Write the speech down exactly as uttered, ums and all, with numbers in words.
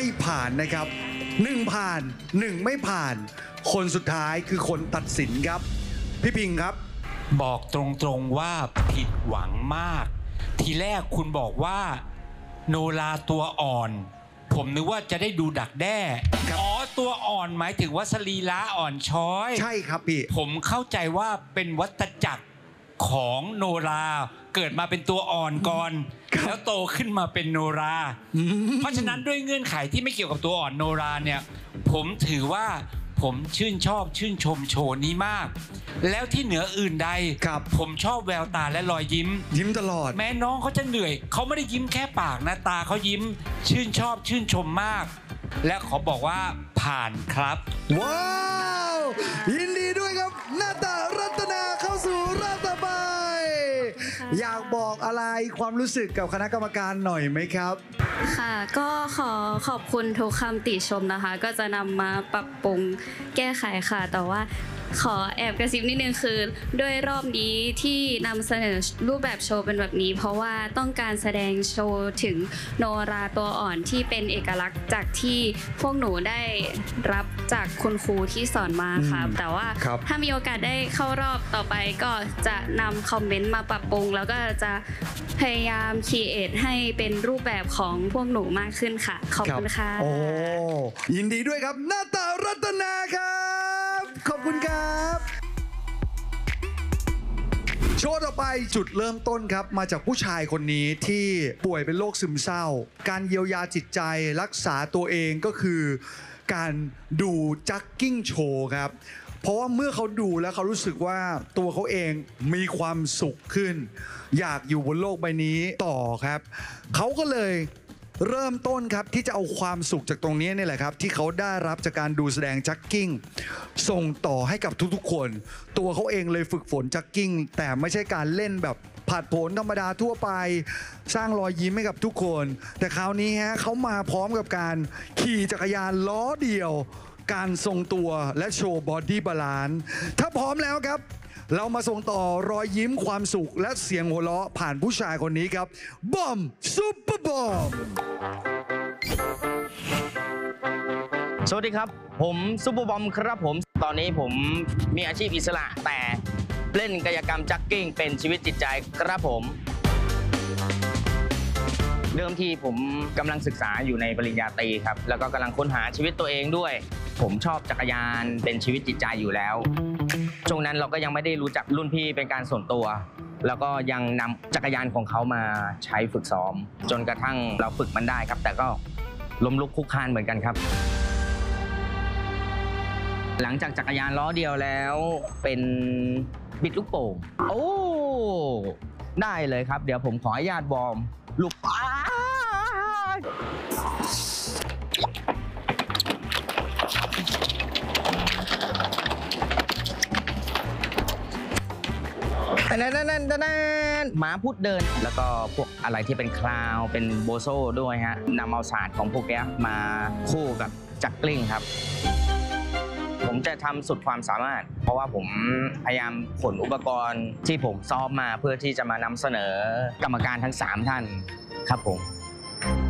ไม่ผ่านนะครับหนึ่งผ่านหนึ่งไม่ผ่านคนสุดท้ายคือคนตัดสินครับพี่พิงครับบอกตรงๆว่าผิดหวังมากทีแรกคุณบอกว่าโนราตัวอ่อนผมนึกว่าจะได้ดูดักแด้อ๋อตัวอ่อนหมายถึงว่าสรีระอ่อนช้อยใช่ครับพี่ผมเข้าใจว่าเป็นวัฏจักรของโนราเกิดมาเป็นตัวอ่อนก่อนแล้วโตขึ้นมาเป็นโนราเพราะฉะนั้นด้วยเงื่อนไขที่ไม่เกี่ยวกับตัวอ่อนโนราเนี่ยผมถือว่าผมชื่นชอบชื่นชมโชว์นี้มากแล้วที่เหนืออื่นใดผมชอบแววตาและรอยยิ้มยิ้มตลอดแม้น้องเขาจะเหนื่อยเขาไม่ได้ยิ้มแค่ปากนะตาเขายิ้มชื่นชอบชื่นชมมากและขอบอกว่าผ่านครับว้าวยินดีด้วยครับนาตารัตนาเข้าสู่รอบต่อไปอยากบอกอะไรความรู้สึกกับคณะกรรมการหน่อยไหมครับค่ะก็ขอขอบคุณทุกคำติชมนะคะก็จะนำมาปรับปรุงแก้ไขค่ะแต่ว่าขอแอบกระซิบนิดนึงคือด้วยรอบนี้ที่นำเสนอรูปแบบโชว์เป็นแบบนี้เพราะว่าต้องการแสดงโชว์ถึงโนราตัวอ่อนที่เป็นเอกลักษณ์จากที่พวกหนูได้รับจากคุณครูที่สอนมาค่ะแต่ว่าถ้ามีโอกาสได้เข้ารอบต่อไปก็จะนำคอมเมนต์มาปรับปรุงแล้วก็จะพยายามครีเอทให้เป็นรูปแบบของพวกหนูมากขึ้นค่ะขอบคุณค่ะโอ้ยินดีด้วยครับนาตารัตนาครับขอบคุณครับโชว์ต่อไปจุดเริ่มต้นครับมาจากผู้ชายคนนี้ที่ป่วยเป็นโรคซึมเศร้าการเยียวยาจิตใจรักษาตัวเองก็คือการดูจักกิ้งโชว์ครับเพราะว่าเมื่อเขาดูแล้วเขารู้สึกว่าตัวเขาเองมีความสุขขึ้นอยากอยู่บนโลกใบนี้ต่อครับเขาก็เลยเริ่มต้นครับที่จะเอาความสุขจากตรงนี้นี่แหละครับที่เขาได้รับจากการดูแสดงจักกิ้งส่งต่อให้กับทุกๆคนตัวเขาเองเลยฝึกฝนจักกิ้งแต่ไม่ใช่การเล่นแบบผัดโผนธรรมดาทั่วไปสร้างรอยยิ้มให้กับทุกคนแต่คราวนี้ฮะเขามาพร้อมกับการขี่จักรยานล้อเดียวการทรงตัวและโชว์บอดี้บาลานซ์ถ้าพร้อมแล้วครับเรามาส่งต่อรอยยิ้มความสุขและเสียงหัวเราะผ่านผู้ชายคนนี้ครับบอมซุปเปอร์บอมสวัสดีครับผมซุปเปอร์บอมครับผมตอนนี้ผมมีอาชีพอิสระแต่เล่นกายกรรมจักกิ้งเป็นชีวิตจิตใจครับผมเริ่มที่ผมกำลังศึกษาอยู่ในปริญญาตรีครับแล้วก็กำลังค้นหาชีวิตตัวเองด้วยผมชอบจักรยานเป็นชีวิตจิตใจอยู่แล้วช่วงนั้นเราก็ยังไม่ได้รู้จักรุ่นพี่เป็นการส่วนตัวแล้วก็ยังนำจักรยานของเขามาใช้ฝึกซ้อมจนกระทั่งเราฝึกมันได้ครับแต่ก็ล้มลุกคลุกคลานเหมือนกันครับหลังจากจักรยานล้อเดียวแล้วเป็นบิดลูกโป่งโอ้ได้เลยครับเดี๋ยวผมขออนุญาตวอร์มลูกอ้าแต่นั่นนั่นนั่นหมาพูดเดินแล้วก็พวกอะไรที่เป็นคลาวเป็นโบโซ่ด้วยฮะนำเอาศาสตร์ของพวกแกมาคู่กับจักกิ้งครับผมจะทำสุดความสามารถเพราะว่าผมพยายามขนอุปกรณ์ที่ผมซ้อมมาเพื่อที่จะมานำเสนอกรรมการทั้งสามท่านครับผม